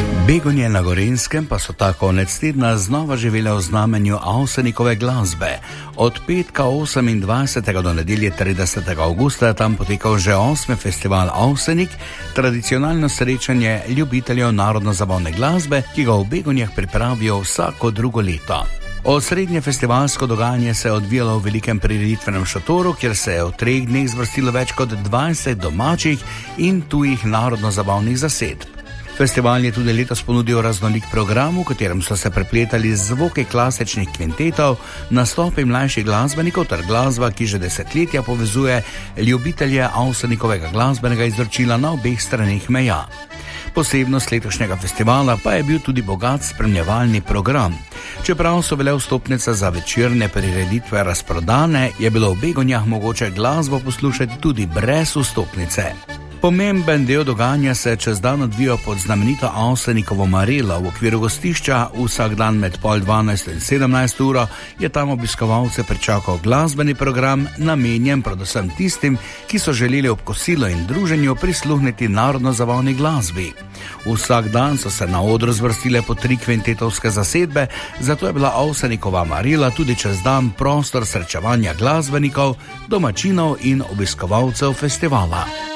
Begonje na Gorenjskem pa so ta konec tedna znova živele v znamenju Avsenikove glasbe. Od petka 28. do nedelje 30. avgusta je tam potekal že 8. festival Avsenik, tradicionalno srečanje ljubiteljev narodno-zabavne glasbe, ki ga v Begonjah pripravijo vsako drugo leto. Osrednje festivalsko dogajanje se je odvijalo v velikem prireditvenem šotoru, kjer se je v 3 dneh zvrstilo več kot 20 domačih in tujih narodno-zabavnih zasedb. Festival je tudi letos ponudil raznolik program, v katerem so se prepletali zvoki klasičnih kvintetov, nastopi mlajših glasbenikov ter glasba, ki že desetletja povezuje ljubitelje Avsenikovega glasbenega izročila na obeh straneh meja. Posebnost letošnjega festivala pa je bil tudi bogat spremljevalni program. Čeprav so bile vstopnice za večerne prireditve razprodane, je bilo v Begonjah mogoče glasbo poslušati tudi brez vstopnice. Pomemben del dogajanja se čez dan odvija pod znamenito Avsenikovo Marelo. V okviru gostišča vsak dan med 11:30 in 17 uro je tam obiskovalce pričakal glasbeni program, namenjen predvsem tistim, ki so želeli ob kosilu in druženju prisluhniti narodno-zabavni glasbi. Vsak dan so se na odru zvrstile po 3 kvintetovske zasedbe, zato je bila Avsenikova Marela tudi čez dan prostor srečevanja glasbenikov, domačinov in obiskovalcev festivala.